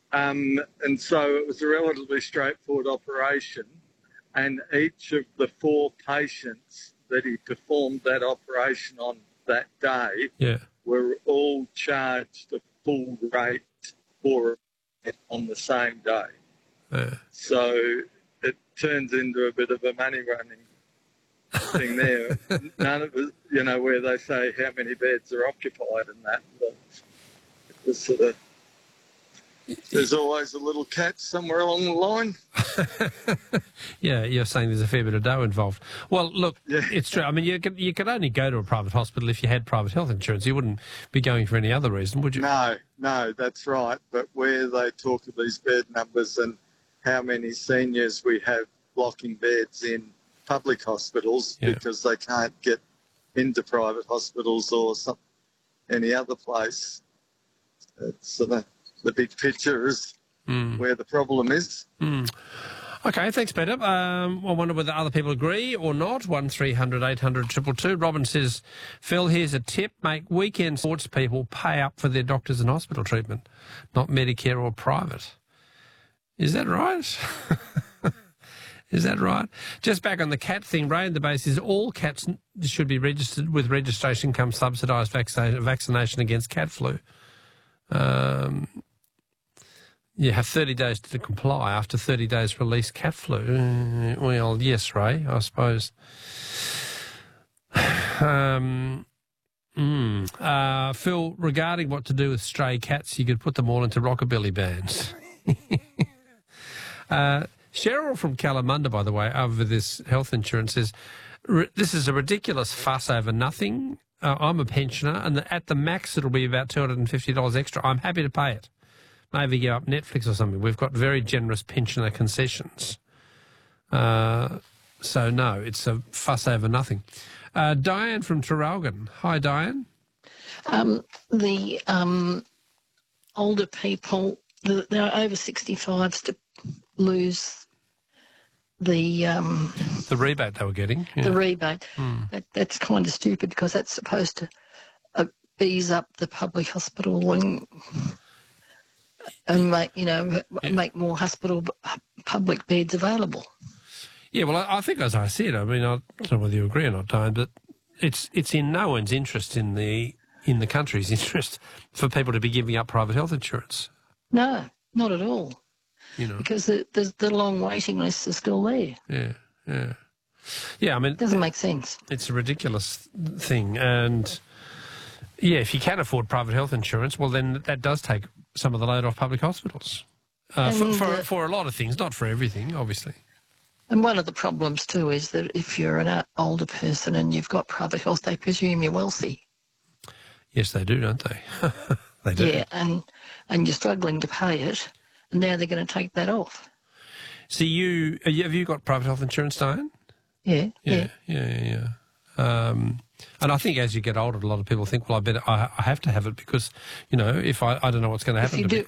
And so it was a relatively straightforward operation. And each of the 4 patients that he performed that operation on that day were all charged a full rate for it on the same day. So it turns into a bit of a money running thing there. None of it, where they say how many beds are occupied and that. But it was sort of, there's always a little catch somewhere along the line. Yeah, you're saying there's a fair bit of dough involved. Well, look, it's true. I mean, you could only go to a private hospital if you had private health insurance. You wouldn't be going for any other reason, would you? No, that's right. But where they talk of these bed numbers and how many seniors we have blocking beds in public hospitals because they can't get into private hospitals or any other place, it's the big picture is where the problem is. Okay, thanks, Peter. I wonder whether other people agree or not. 1300 800 222. Robin says, Phil, here's a tip. Make weekend sports people pay up for their doctors and hospital treatment, not Medicare or private. Is that right? Is that right? Just back on the cat thing, Ray in the base is all cats should be registered. With registration comes subsidised vaccination against cat flu. You have 30 days to comply. After 30 days, release cat flu. Well, yes, Ray, I suppose. Phil, regarding what to do with stray cats, you could put them all into rockabilly bands. Cheryl from Kalamunda, by the way, over this health insurance says, this is a ridiculous fuss over nothing. I'm a pensioner, and at the max it'll be about $250 extra. I'm happy to pay it. Maybe give up Netflix or something. We've got very generous pensioner concessions. So, no, it's a fuss over nothing. Diane from Traralgon. Hi, Diane. The older people, they're over 65s to lose the rebate they were getting. Yeah. The rebate. That's kind of stupid because that's supposed to ease up the public hospital and make more hospital public beds available. Yeah, well, I think, as I said, I mean, I don't know whether you agree or not, Diane, but it's in no one's interest in the country's interest for people to be giving up private health insurance. No, not at all. Because the long waiting lists are still there. Yeah, I mean... It doesn't make sense. It's a ridiculous thing. And, yeah, if you can afford private health insurance, well, then that does take some of the load off public hospitals. For a lot of things, not for everything, obviously. And one of the problems, too, is that if you're an older person and you've got private health, they presume you're wealthy. Yes, they do, don't they? They do. Yeah, and you're struggling to pay it, and now they're going to take that off. So have you got private health insurance, Diane? Yeah. And I think as you get older, a lot of people think, well, I have to have it because, if I don't know what's going to happen to me.